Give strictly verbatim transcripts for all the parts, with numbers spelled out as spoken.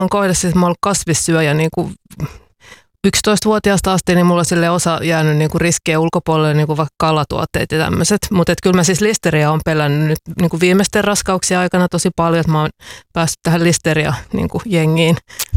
on kohdassa, että mä oon ollut kasvissyöjä niin kuin yksitoistavuotiaasta asti, niin mulla on sille osa jäänyt niin kuin riskejä ulkopuolelle, niin kuin vaikka kalatuotteet ja tämmöiset. Mutta kyllä mä siis listeriä on pelännyt nyt niin kuin viimeisten raskauksien aikana tosi paljon, että mä oon päässyt tähän listeria niin kuin jengiin.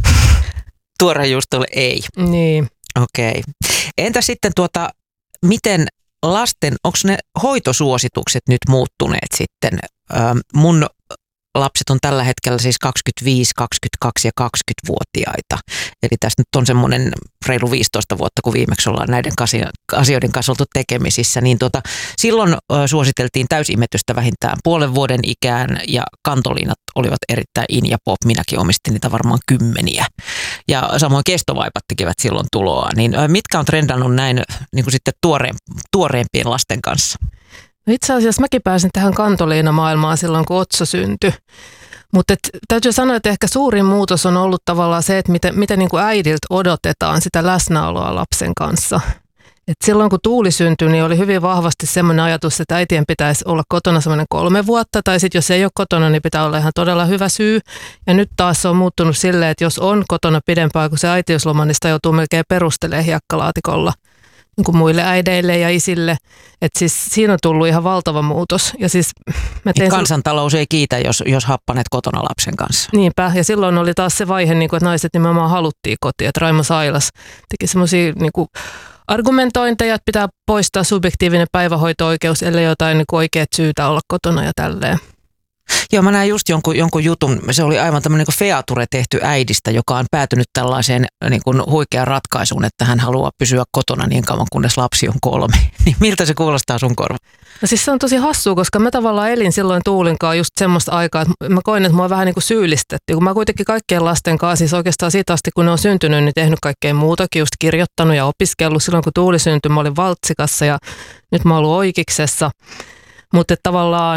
Tuorejuustolle ei. Niin. Okei. Okay. Entä sitten tuota, miten lasten, onko ne hoitosuositukset nyt muuttuneet sitten? Ähm, mun lapset on tällä hetkellä siis kaksikymmentäviisi, kaksikymmentäkaksi ja kaksikymmentävuotiaita. Eli tässä nyt on semmoinen reilu viisitoista vuotta, kun viimeksi ollaan näiden asioiden kanssa oltu tekemisissä. Niin tota, silloin suositeltiin täysimetystä vähintään puolen vuoden ikään ja kantoliinat olivat erittäin in ja pop. Minäkin omistin niitä varmaan kymmeniä. Ja samoin kestovaipat tekivät silloin tuloa. Niin mitkä on trendannut näin niin kuin sitten tuoreen, tuoreempien lasten kanssa? No itse asiassa mäkin pääsin tähän kantoliinamaailmaan silloin, kun Otso syntyi. Mutta täytyy sanoa, että ehkä suurin muutos on ollut tavallaan se, että miten, miten niin kuin äidiltä odotetaan sitä läsnäoloa lapsen kanssa. Et silloin kun Tuuli syntyi, niin oli hyvin vahvasti semmoinen ajatus, että äitien pitäisi olla kotona semmoinen kolme vuotta. Tai sitten jos ei ole kotona, niin pitää olla ihan todella hyvä syy. Ja nyt taas se on muuttunut silleen, että jos on kotona pidempään kuin se äitiysloma, niin sitä joutuu melkein perustelemaan hiekkalaatikolla niin kuin muille äideille ja isille. Että siis siinä on tullut ihan valtava muutos. Ja siis mä tein kansantalous ei kiitä, jos, jos happanet kotona lapsen kanssa. Niinpä. Ja silloin oli taas se vaihe, niin kuin, että naiset nimenomaan haluttiin kotiin. Että Raimo Sailas teki semmoisia niin kuin argumentointeja, että pitää poistaa subjektiivinen päivähoito-oikeus, ellei jotain niin kuin oikeat syytä olla kotona ja tälleen. Joo, mä näin just jonkun, jonkun jutun, se oli aivan tämmöinen niin feature tehty äidistä, joka on päätynyt tällaiseen niin kuin huikeaan ratkaisuun, että hän haluaa pysyä kotona niin kauan, kunnes lapsi on kolme. Niin miltä se kuulostaa sun korva? No siis se on tosi hassua, koska mä tavallaan elin silloin Tuulinkaan just semmoista aikaa, että mä koin, että mua vähän niin kuin syyllistettiin. Kun mä kuitenkin kaikkien lasten kanssa, siis oikeastaan siitä asti, kun ne on syntynyt, niin tehnyt kaikkea muutakin, just kirjoittanut ja opiskellut. Silloin kun Tuuli syntyi, mä olin Valtsikassa ja nyt mä oon ollut Oikiksessa. Mutta tavallaan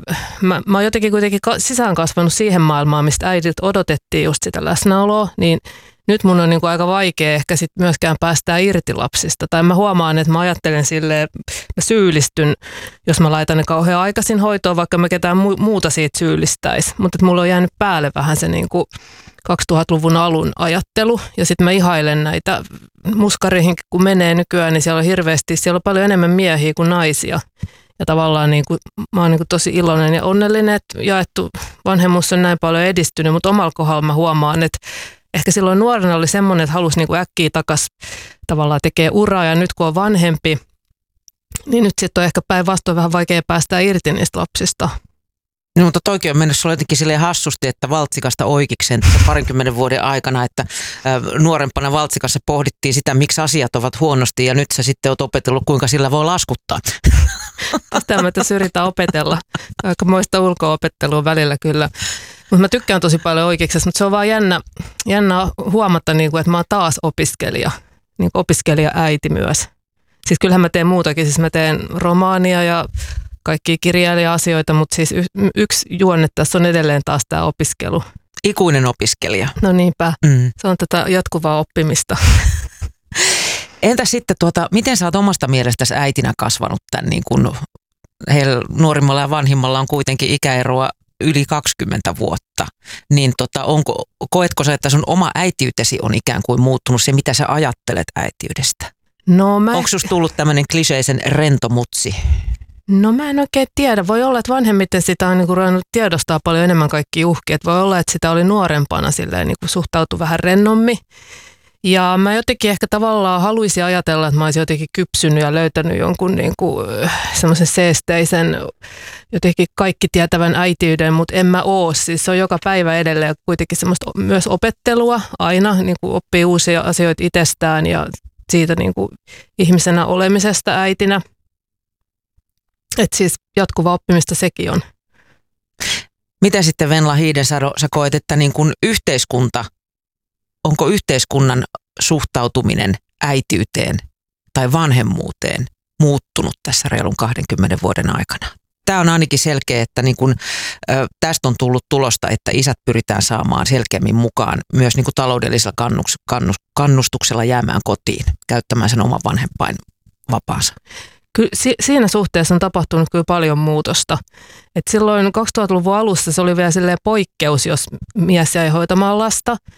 mä, mä oon jotenkin kuitenkin sisään kasvanut siihen maailmaan, mistä äidiltä odotettiin just sitä läsnäoloa, niin nyt mun on niinku aika vaikea ehkä sit myöskään päästää irti lapsista. Tai mä huomaan, että mä ajattelen silleen, mä syyllistyn, jos mä laitan ne kauhean aikaisin hoitoon, vaikka mä ketään mu- muuta siitä syyllistäisi. Mutta mulla on jäänyt päälle vähän se niinku kaksituhattaluvun alun ajattelu. Ja sitten mä ihailen näitä muskarihin, kun menee nykyään, niin siellä on hirveästi, siellä on paljon enemmän miehiä kuin naisia. Ja tavallaan niin kuin, mä oon niin kuin tosi iloinen ja onnellinen, että jaettu vanhemmuus on näin paljon edistynyt, mutta omalla kohdalla mä huomaan, että ehkä silloin nuorena oli semmoinen, että halusi niin kuin äkkiä takaisin tavallaan tekee uraa ja nyt kun on vanhempi, niin nyt sitten on ehkä päinvastoin vähän vaikea päästä irti niistä lapsista. No, mutta toikin on mennyt sulle jotenkin silleen hassusti, että Valtsikasta Oikikseen parinkymmenen vuoden aikana, että ä, nuorempana Valtsikassa pohdittiin sitä, miksi asiat ovat huonosti ja nyt sä sitten oot opetellut, kuinka sillä voi laskuttaa. Sitä mä tässä yritän opetella. Aika moista ulko-opettelua välillä kyllä. Mutta mä tykkään tosi paljon Oikiksesta, mutta se on vaan jännä, jännä huomata, niin kuin, että mä oon taas opiskelija, niin kuin opiskelija-äiti myös. Siis kyllähän mä teen muutakin, siis mä teen romaania ja kaikkia kirjailija-asioita, mutta siis y- yksi juonne tässä on edelleen taas tämä opiskelu. Ikuinen opiskelija. No niinpä, mm. Se on tätä jatkuvaa oppimista. Entä sitten, tuota, miten sä oot omasta mielestäsi äitinä kasvanut tämän, niin kun heillä nuorimmalla ja vanhimmalla on kuitenkin ikäeroa yli kaksikymmentä vuotta, niin tota, onko, koetko sä, että sun oma äitiytesi on ikään kuin muuttunut se, mitä sä ajattelet äitiydestä? No mä... Onko susta tullut tämmöinen kliseisen rentomutsi? No mä en oikein tiedä. Voi olla, että vanhemmiten sitä on niinku ruvennut tiedostaa paljon enemmän kaikkia uhkia. Et voi olla, että sitä oli nuorempana silleen, niinku suhtautui vähän rennommin. Ja mä jotenkin ehkä tavallaan haluaisin ajatella, että mä olisin jotenkin kypsynyt ja löytänyt jonkun niinku, semmoisen seesteisen, jotenkin kaikki tietävän äitiyden, mutta en mä oo. Siis se on joka päivä edelleen kuitenkin semmoista myös opettelua aina, niinku oppii uusia asioita itsestään ja siitä niinku ihmisenä olemisesta äitinä. Että siis jatkuvaa oppimista sekin on. Mitä sitten Venla Hiidensalo, sä koet, että niin kun yhteiskunta, onko yhteiskunnan suhtautuminen äitiyteen tai vanhemmuuteen muuttunut tässä reilun kahdenkymmenen vuoden aikana? Tämä on ainakin selkeä, että niin kun, ö, tästä on tullut tulosta, että isät pyritään saamaan selkeämmin mukaan myös niin kun taloudellisella kannus, kannus, kannustuksella jäämään kotiin, käyttämään sen oman vanhempain vapaansa. Kyllä si- siinä suhteessa on tapahtunut kyllä paljon muutosta. Et silloin kaksituhattaluvun alussa se oli vielä silleen poikkeus, jos mies jäi hoitamaan lasta.